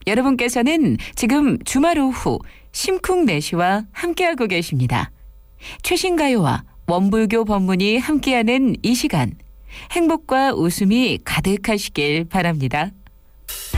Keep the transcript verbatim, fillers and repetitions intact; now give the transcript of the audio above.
여러분께서는 지금 주말 오후 심쿵 내시와 함께하고 계십니다. 최신가요와 원불교 법문이 함께하는 이 시간, 행복과 웃음이 가득하시길 바랍니다.